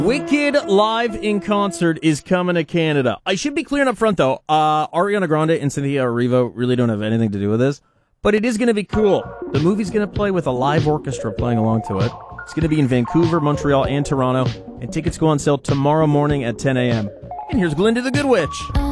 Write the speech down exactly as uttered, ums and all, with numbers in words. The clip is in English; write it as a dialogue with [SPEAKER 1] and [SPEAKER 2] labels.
[SPEAKER 1] Wicked live in concert is coming to Canada. I should be clearing up front, though. Uh, Ariana Grande and Cynthia Erivo really don't have anything to do with this, but it is going to be cool. The movie's going to play with a live orchestra playing along to it. It's going to be in Vancouver, Montreal, and Toronto, and tickets go on sale tomorrow morning at ten a.m. And here's Glinda the Good Witch.